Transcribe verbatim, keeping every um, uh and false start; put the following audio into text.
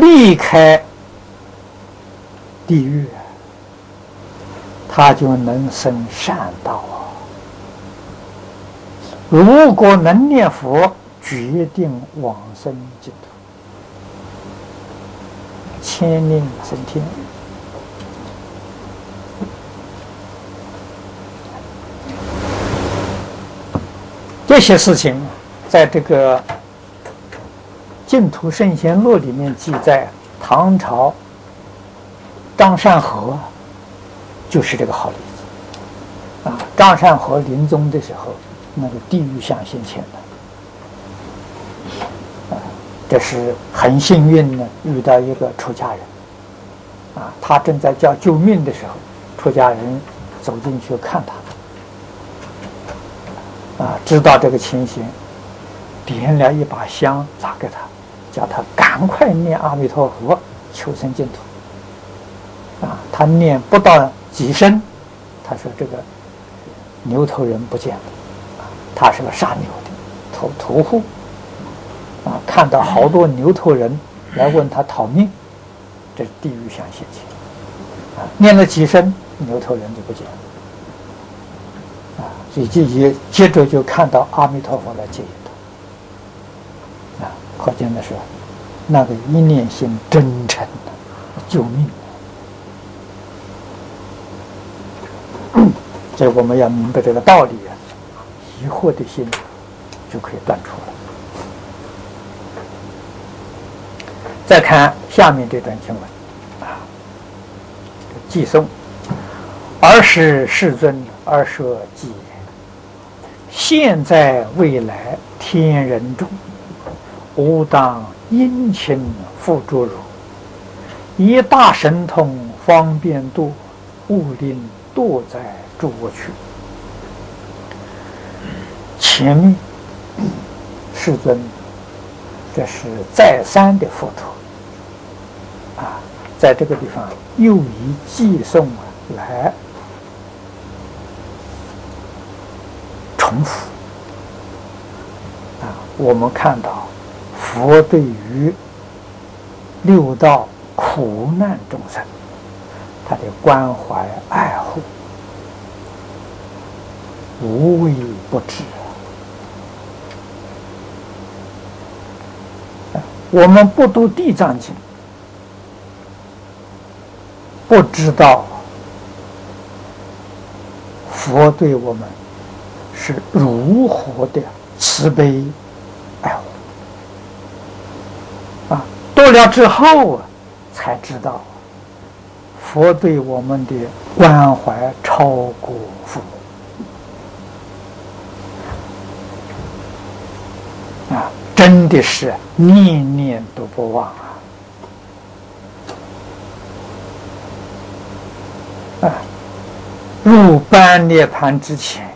避开地狱，他就能生善道啊。如果能念佛，决定往生净土，千念升天。这些事情在这个《净土圣贤录》里面记载，唐朝张善和就是这个好例子啊。张善和临终的时候，那个地狱相现前的啊，这是很幸运呢，遇到一个出家人啊，他正在叫救命的时候，出家人走进去看他。啊，知道这个情形，点了一把香拿给他，叫他赶快念阿弥陀佛，求生净土。啊，他念不到几声，他说这个牛头人不见了，啊，他是个杀牛的屠屠户，啊，看到好多牛头人来问他讨命，这是地狱相现前。啊，念了几声，牛头人就不见了。所以就也接着就看到阿弥陀佛来接引他，啊，可见的是那个一念心真诚的救命。所以我们要明白这个道理啊，疑惑的心就可以断除了。再看下面这段经文啊，偈颂：尔时世尊，尔舍偈。现在未来天人中，吾当殷勤付诸汝，以大神通方便度，勿令堕在诸恶趣。前面世尊，这是再三的佛陀啊，在这个地方又以偈颂啊来重复啊，我们看到佛对于六道苦难众生，他的关怀爱护，无微不至啊。我们不读地藏经，不知道佛对我们是如何的慈悲爱护啊！读了之后啊，才知道佛对我们的关怀超过父母啊，真的是念念都不忘啊！啊，入般涅槃之前，